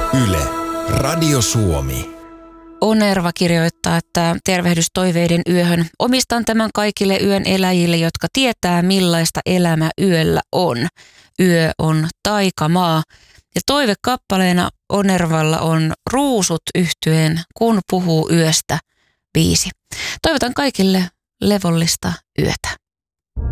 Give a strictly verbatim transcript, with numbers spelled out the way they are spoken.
Yle, Radio Suomi. Onerva kirjoittaa, että tervehdys toiveiden yöhön. Omistan tämän kaikille yön eläjille, jotka tietää millaista elämä yöllä on. Yö on taikamaa. Ja toivekappaleena Onervalla on Ruusut yhtyen Kun puhuu yöstä biisi. Toivotan kaikille levollista yötä.